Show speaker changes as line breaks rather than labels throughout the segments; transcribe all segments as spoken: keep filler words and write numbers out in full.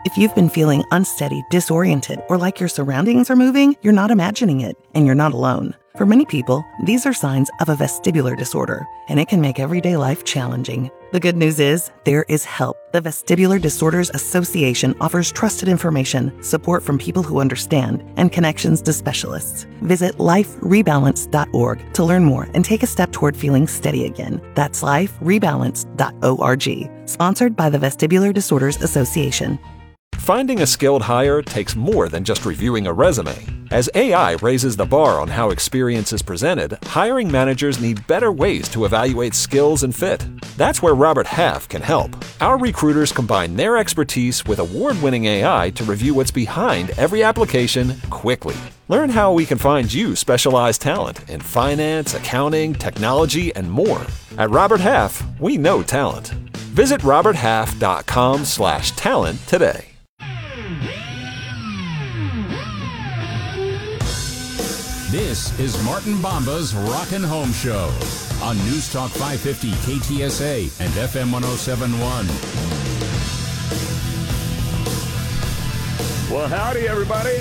If you've been feeling unsteady, disoriented, or like your surroundings are moving, you're not imagining it, and you're not alone. For many people, these are signs of a vestibular disorder, and it can make everyday life challenging. The good news is, there is help. The Vestibular Disorders Association offers trusted information, support from people who understand, and connections to specialists. Visit life rebalance dot org to learn more and take a step toward feeling steady again. That's life rebalance dot org. Sponsored by the Vestibular Disorders Association.
Finding a skilled hire takes more than just reviewing a resume. As A I raises the bar on how experience is presented, hiring managers need better ways to evaluate skills and fit. That's where Robert Half can help. Our recruiters combine their expertise with award-winning A I to review what's behind every application quickly. Learn how we can find you specialized talent in finance, accounting, technology, and more. At Robert Half, we know talent. Visit robert half dot com slash talent today.
This is Martin Bomba's Rockin' Home Show on News Talk five fifty K T S A and F M one oh seven point one.
Well, howdy, everybody.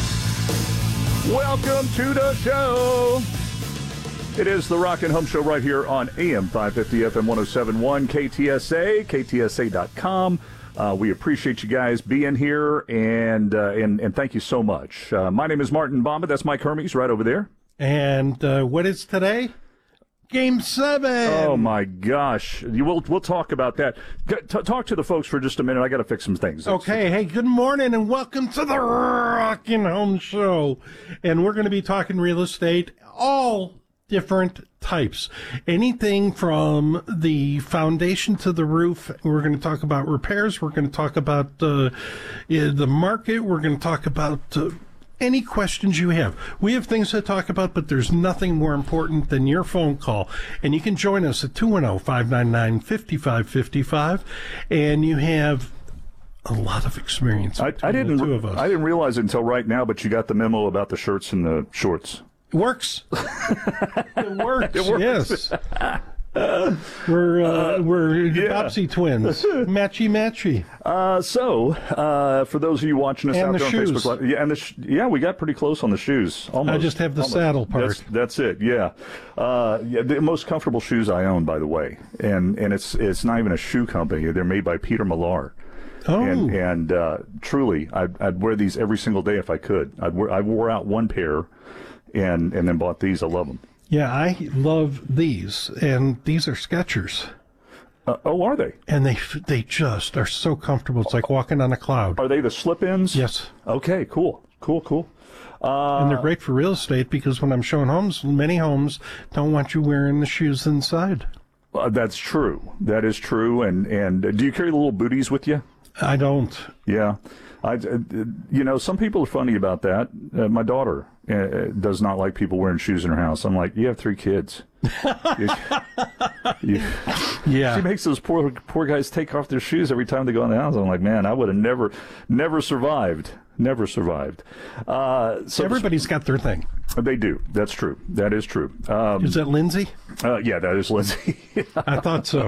Welcome to the show. It is the Rockin' Home Show right here on A M five fifty, F M one oh seven point one, K T S A, K T S A dot com. Uh, we appreciate you guys being here, and uh, and and thank you so much. Uh, my name is Martin Bomba. That's Mike Hermes right over there.
And uh, what is today? Game seven.
Oh my gosh! You will we'll talk about that. T- talk to the folks for just a minute. I got to fix some things.
Okay. Hey, good morning and welcome to the Rockin' Home Show. And we're going to be talking real estate, all different types. Anything from the foundation to the roof. We're going to talk about repairs. We're going to talk about uh, the market. We're going to talk about uh, any questions you have. We have things to talk about, but there's nothing more important than your phone call. And you can join us at two one zero, five nine nine, five five five five. And you have a lot of experience
I, I didn't,
the two of us.
I didn't realize it until right now, but you got the memo about the shirts and the shorts.
It works. It works.
It works.
Yes. we're uh, we're
yeah.
Bobsy twins, matchy matchy.
Uh, so, uh, for those of you watching us
and
out
the
there
shoes.
on Facebook Live, yeah, and the sh- yeah, we got pretty close on the shoes. Almost.
I just have the
Almost.
saddle part.
That's, that's it. Yeah. Uh, yeah, the most comfortable shoes I own, by the way, and and it's it's not even a shoe company. They're made by Peter Millar.
Oh.
And and uh, truly, I'd, I'd wear these every single day if I could. I'd wear, I wore out one pair. And and then bought these. I love them.
Yeah, I love these, and these are Skechers.
Uh, oh, are they?
And they they just are so comfortable. It's like walking on a cloud.
Are they the slip-ins?
Yes.
Okay, cool, cool, cool. Uh,
and they're great for real estate because when I'm showing homes, many homes don't want you wearing the shoes inside.
Uh, that's true. That is true. And and uh, do you carry the little booties with you?
I don't.
Yeah. I, uh, you know, some people are funny about that. Uh, my daughter uh, does not like people wearing shoes in her house. I'm like, you have three kids. you, you,
yeah.
She makes those poor poor guys take off their shoes every time they go in the house. I'm like, man, I would have never, never survived. Never survived. Uh, so
Everybody's got their thing.
They do. That's true. That is true. Um,
is that Lindsay?
Uh, yeah, that is Lindsay.
I thought so.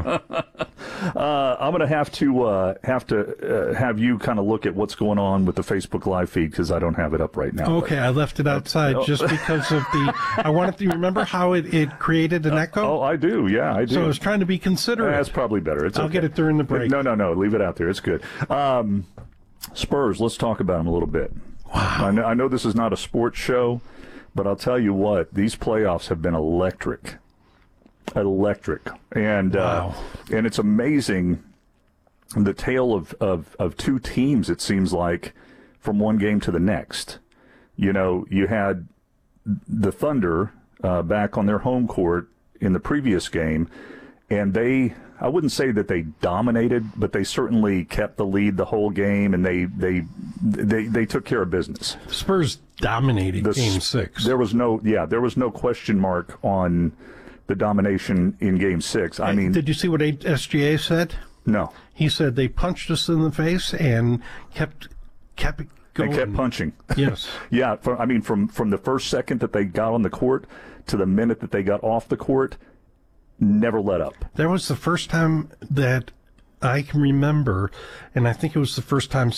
Uh, I'm going to have to uh, have to uh, have you kind of look at what's going on with the Facebook Live feed because I don't have it up right now.
Okay, I left it outside just because of the. I wanted to remember how it, it created an echo.
Oh, I do. Yeah, I do.
So I was trying to be considerate.
That's probably better. It's
I'll
okay.
get it during the break.
No, no, no. Leave it out there. It's good. Um, Spurs. Let's talk about them a little bit.
Wow.
I know, I know this is not a sports show, but I'll tell you what. These playoffs have been electric. Electric. And
wow.
uh, and it's amazing the tale of, of, of two teams, it seems like, from one game to the next. You know, you had the Thunder uh, back on their home court in the previous game, and they, I wouldn't say that they dominated, but they certainly kept the lead the whole game, and they they they, they took care of business.
The Spurs dominated
the,
Game Six.
There was no, yeah, there was no question mark on the domination in Game Six. I mean,
did you see what S G A said?
No.
He said they punched us in the face and kept kept going.
They kept punching.
Yes.
Yeah. For, I mean, from from the first second that they got on the court to the minute that they got off the court, never let up.
That was the first time that I can remember, and I think it was the first time